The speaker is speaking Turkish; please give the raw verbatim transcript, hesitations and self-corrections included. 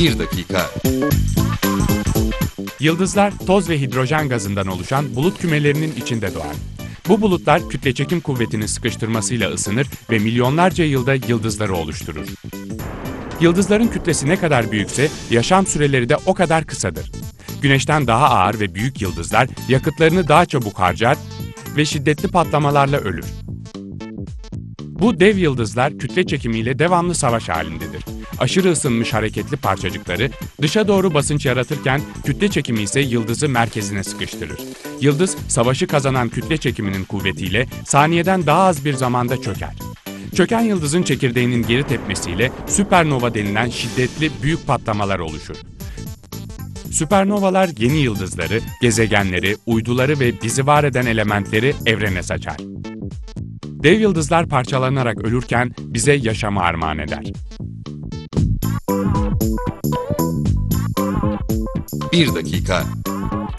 Bir dakika. Yıldızlar toz ve hidrojen gazından oluşan bulut kümelerinin içinde doğar. Bu bulutlar kütle çekim kuvvetinin sıkıştırmasıyla ısınır ve milyonlarca yılda yıldızları oluşturur. Yıldızların kütlesi ne kadar büyükse yaşam süreleri de o kadar kısadır. Güneşten daha ağır ve büyük yıldızlar yakıtlarını daha çabuk harcar ve şiddetli patlamalarla ölür. Bu dev yıldızlar kütle çekimiyle devamlı savaş halindedir. Aşırı ısınmış hareketli parçacıkları dışa doğru basınç yaratırken kütle çekimi ise yıldızı merkezine sıkıştırır. Yıldız, savaşı kazanan kütle çekiminin kuvvetiyle saniyeden daha az bir zamanda çöker. Çöken yıldızın çekirdeğinin geri tepmesiyle süpernova denilen şiddetli büyük patlamalar oluşur. Süpernovalar yeni yıldızları, gezegenleri, uyduları ve bizi var eden elementleri evrene saçar. Dev yıldızlar parçalanarak ölürken bize yaşamı armağan eder. Bir dakika.